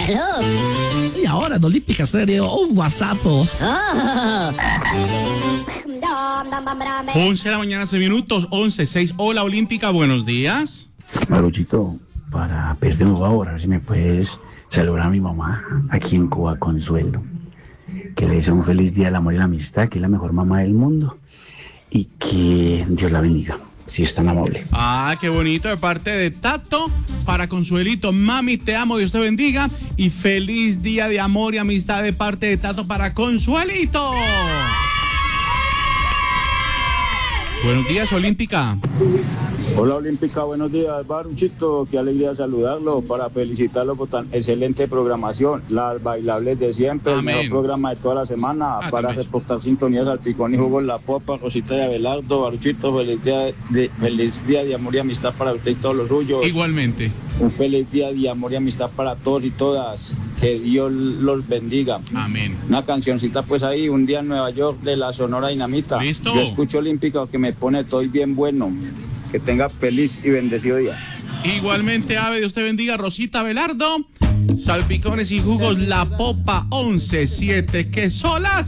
Aló. Y ahora en Olímpica Estéreo, un WhatsApp. Oh. 11 de la mañana, 6 minutos, 11:06. Hola, Olímpica, buenos días. Maruchito, para pedirte un favor, a ver si me puedes saludar a mi mamá aquí en Cuba, Consuelo. Que le deseo un feliz día del amor y la amistad, que es la mejor mamá del mundo. Y que Dios la bendiga, si es tan amable. Ah, qué bonito, de parte de Tato para Consuelito. Mami, te amo, Dios te bendiga. Y feliz día de amor y amistad de parte de Tato para Consuelito. Buenos días, Olímpica. Hola Olímpica, buenos días, Baruchito, qué alegría saludarlo, para felicitarlo por tan excelente programación, las bailables de siempre, Amén. El mejor programa de toda la semana, para también. reportar sintonías al Picón y Jugos La Popa, Rosita y Abelardo. Baruchito, feliz día de amor y amistad para usted y todos los suyos. Igualmente. Un feliz día de amor y amistad para todos y todas, que Dios los bendiga. Amén. Una cancioncita pues ahí, Un día en Nueva York de la Sonora Dinamita. Listo. Yo escucho Olímpica que me pone todo bien bueno. Que tenga feliz y bendecido día. Igualmente, Ave, Dios te bendiga. Rosita, Abelardo. Salpicones y jugos La Popa 11:07. Que solas.